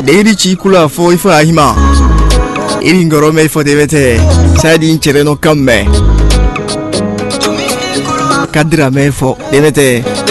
Lady Chicula for if I hima. Iringorome for Devete. Sadin Chereno come. Cadrame for Devete.